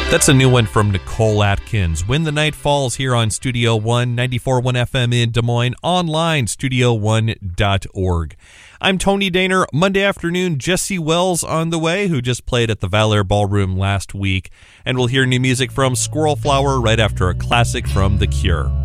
That's a new one from Nicole Atkins. When the Night Falls here on Studio One, 94.1 FM in Des Moines, online, studio1.org. I'm Tony Daner. Monday afternoon, Jesse Wells on the way, who just played at the Valor Ballroom last week. And we'll hear new music from Squirrel Flower right after a classic from The Cure.